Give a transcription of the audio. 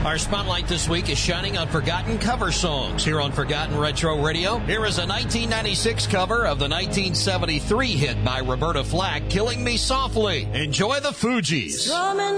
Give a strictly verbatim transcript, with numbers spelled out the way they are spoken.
Our spotlight this week is shining on forgotten cover songs here on Forgotten Retro Radio. Here is a nineteen ninety-six cover of the nineteen seventy-three hit by Roberta Flack, Killing Me Softly. Enjoy the Fugees.